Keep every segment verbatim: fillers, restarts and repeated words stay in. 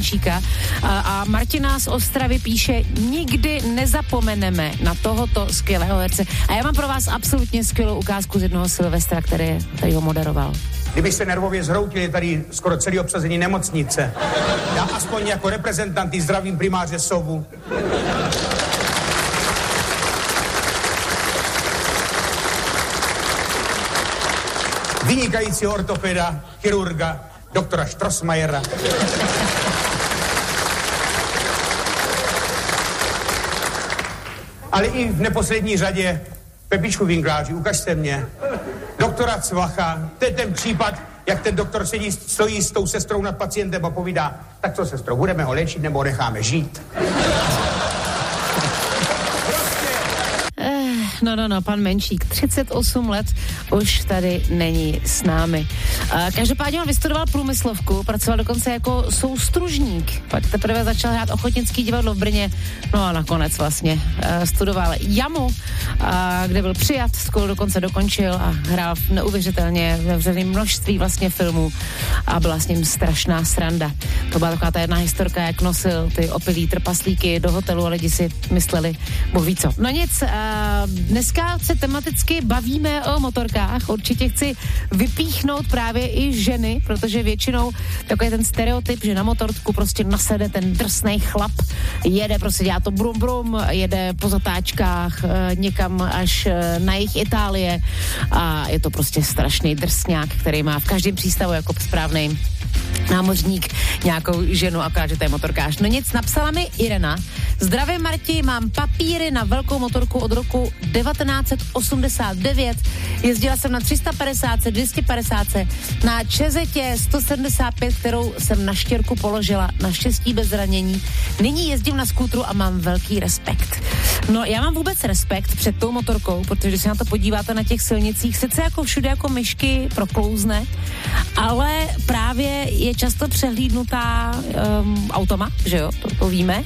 Číka. A, a Martina z Ostravy píše, nikdy nezapomeneme na tohoto skvělého herce. A já mám pro vás absolutně skvělou ukázku z jednoho Silvestra, který, který ho moderoval. Kdybych se nervově zhroutil, je tady skoro celý obsazení nemocnice. Já aspoň jako reprezentant zdravím primáře Sovu. Vynikajícího ortopeda, chirurga, doktora Štrosmajera. Ale i v neposlední řadě Pepičku Vinkláři, ukaž se mě. Doktora Cvacha, to je ten případ, jak ten doktor sedí, stojí s tou sestrou nad pacientem a povídá, tak co sestro, budeme ho léčit nebo necháme žít? No, no, no, pan Menšík, třicet osm let, už tady není s námi. Každopádně on vystudoval průmyslovku, pracoval dokonce jako soustružník, pak teprve začal hrát ochotnický divadlo v Brně, no a nakonec vlastně studoval jamu, kde byl přijat, školu dokonce dokončil a hrál neuvěřitelně v množství vlastně filmů a byla s ním strašná sranda. To byla taková ta jedna historka, jak nosil ty opilý trpaslíky do hotelu a lidi si mysleli, Bůh ví co. No nic, dneska se tematicky bavíme o motorkách. Určitě chci vypíchnout právě i ženy, protože většinou takový ten stereotyp, že na motorku prostě nasede ten drsnej chlap, jede prostě, dělá to brum brum, jede po zatáčkách někam až na jih Itálie a je to prostě strašný drsňák, který má v každém přístavu jako správnej námořník nějakou ženu, akorát, že to je motorkář. No nic, napsala mi Irena. Zdravím, Marti, mám papíry na velkou motorku od roku devatenáct osmdesát devět. Jezdila jsem na tři sta padesát, dvě stě padesát, na Čezetě sto sedmdesát pět, kterou jsem na štěrku položila, naštěstí bez zranění. Nyní jezdím na skútru a mám velký respekt. No, já mám vůbec respekt před tou motorkou, protože když se na to podíváte na těch silnicích, sice jako všude jako myšky proklouzne, ale právě je často přehlídnutá um, automa, že jo, to, to víme.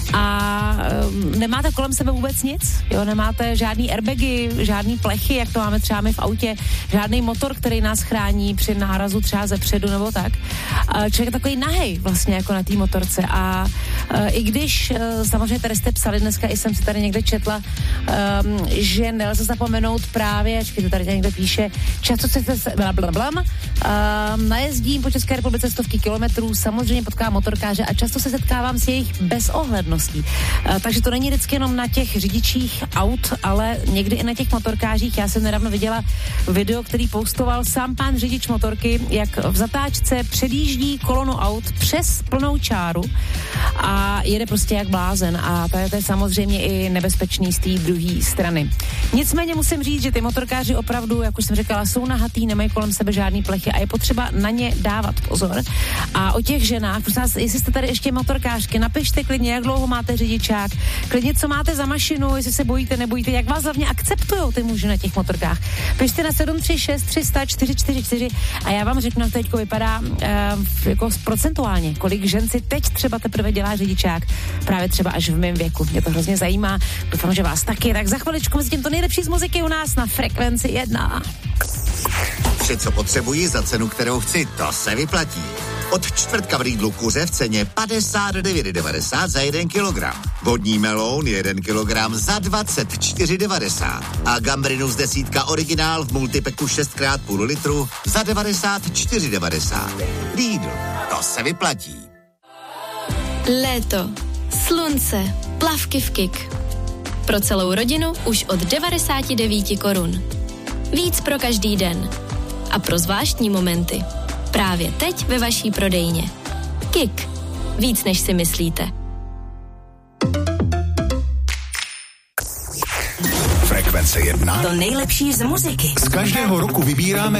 A um, nemáte kolem sebe vůbec nic, jo, nemáte žádný airbagy, žádný plechy, jak to máme třeba my v autě, žádný motor, který nás chrání při nárazu třeba ze předu nebo tak. Uh, člověk je takový nahej vlastně jako na té motorce a uh, i když uh, samozřejmě tady jste psali dneska, i jsem si tady někde četla, um, že nelze zapomenout právě, ačkej to tady někde píše, často se blablablam, um, najezdím po České republice stovky kilometrů, samozřejmě potkávám motorkáře a často se setkávám s jejich bezohledností. Uh, takže to není vždycky jenom na těch řidičích aut, ale někdy i na těch motorkářích. Já jsem nedávno viděla video, který postoval sám pán řidič motorky, jak v zatáčce předjíždí kolonu aut přes plnou čáru a jede prostě jak blázen a to je, to je samozřejmě i nebezpečný z té druhé strany. Nicméně musím říct, že ty motorkáři opravdu, jak už jsem říkala, jsou nahatý, nemají kolem sebe žádný plechy a je potřeba na ně dávat pozor. A o těch ženách, prosím vás, jestli jste tady ještě motorkářky, napište klidně, jak dlouho máte řidičák, klidně co máte za mašinu, jestli se bojíte, nebojíte, jak vás hlavně akceptujou ty muži na těch motorkách. Pište na sedm tři šest tři sta čtyři čtyři čtyři a já vám řeknu, jak to teďko vypadá uh, jako procentuálně, kolik žen si teď třeba teprve dělá řidičák, právě třeba až v mém věku. Mě to hrozně zajímá, doufám, že vás taky. Tak za chviličku mezi tím to nejlepší z muziky u nás na Frekvenci jedna. Vše, co potřebuji za cenu, kterou chci, to se vyplatí. Od čtvrtka v Lidlu kuře v ceně padesát devět devadesát za jeden kilogram. Vodní meloun jeden kilogram za dvacet čtyři devadesát. A gambrinus desítka originál v multipeku šest krát půl litru za devadesát čtyři devadesát. Lidl, to se vyplatí. Léto, slunce, plavky v Kik. Pro celou rodinu už od devadesát devět korun. Víc pro každý den. A pro zvláštní momenty. Právě teď ve vaší prodejně. Kik. Víc než si myslíte. Frekvence jedna. To nejlepší z muziky. Z každého roku vybíráme